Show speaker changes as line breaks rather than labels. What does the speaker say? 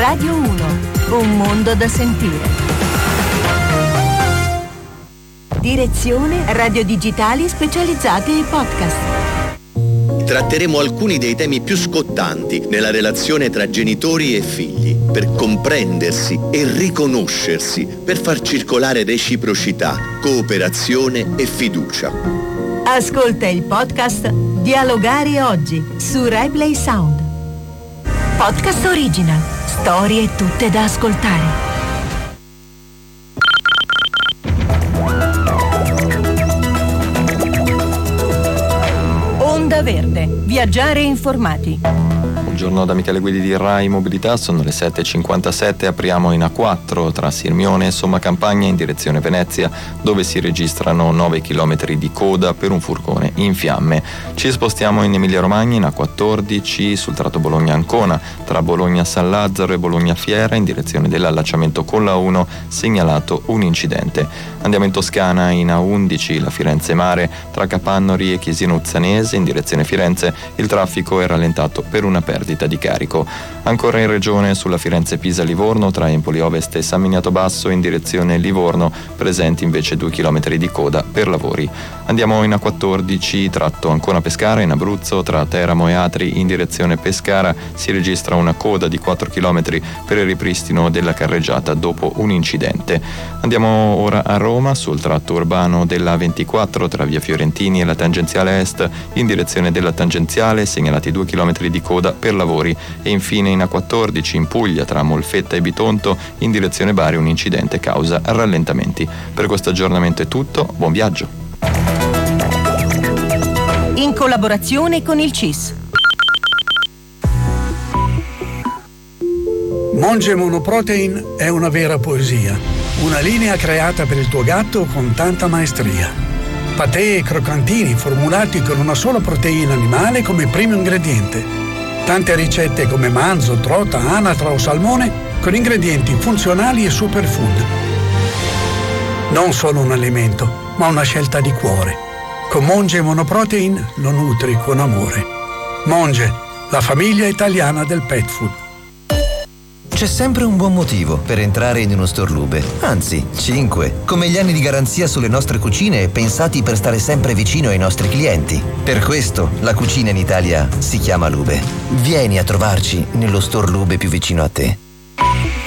Radio 1, un mondo da sentire. Direzione Radio Digitali Specializzati ai podcast.
Tratteremo alcuni dei temi più scottanti nella relazione tra genitori e figli, per comprendersi e riconoscersi, per far circolare reciprocità, cooperazione e fiducia.
Ascolta il podcast Dialogare oggi su RaiPlay Sound. Podcast original, storie tutte da ascoltare. Onda Verde, viaggiare informati.
Buongiorno da Michele Guidi di Rai Mobilità, sono le 7.57, apriamo in A4 tra Sirmione e Sommacampagna in direzione Venezia, dove si registrano 9 km di coda per un furgone in fiamme. Ci spostiamo in Emilia Romagna in A14 sul tratto Bologna-Ancona, tra Bologna-San Lazzaro e Bologna-Fiera in direzione dell'allacciamento con la 1, segnalato un incidente. Andiamo in Toscana in A11, la Firenze Mare, tra Capannori e Chiesino Uzzanese in direzione Firenze, il traffico è rallentato per una perdita di carico. Ancora in regione sulla Firenze-Pisa-Livorno tra Empoli Ovest e San Miniato Basso in direzione Livorno, presenti invece 2 km di coda per lavori. Andiamo in A14 tratto Ancona-Pescara in Abruzzo, tra Teramo e Atri in direzione Pescara si registra una coda di 4 km per il ripristino della carreggiata dopo un incidente. Andiamo ora a Roma sul tratto urbano della A24 tra via Fiorentini e la tangenziale est in direzione della tangenziale, segnalati 2 km di coda per lavori. E infine in A14 in Puglia tra Molfetta e Bitonto in direzione Bari un incidente causa rallentamenti. Per questo aggiornamento è tutto, buon viaggio.
In collaborazione con il CIS.
Monge Monoprotein è una vera poesia, una linea creata per il tuo gatto con tanta maestria. Patè e croccantini formulati con una sola proteina animale come primo ingrediente. Tante ricette come manzo, trota, anatra o salmone con ingredienti funzionali e superfood. Non solo un alimento, ma una scelta di cuore. Con Monge Monoprotein lo nutri con amore. Monge, la famiglia italiana del pet food.
C'è sempre un buon motivo per entrare in uno store Lube, anzi 5, come gli anni di garanzia sulle nostre cucine pensati per stare sempre vicino ai nostri clienti. Per questo la cucina in Italia si chiama Lube. Vieni a trovarci nello store Lube più vicino a te.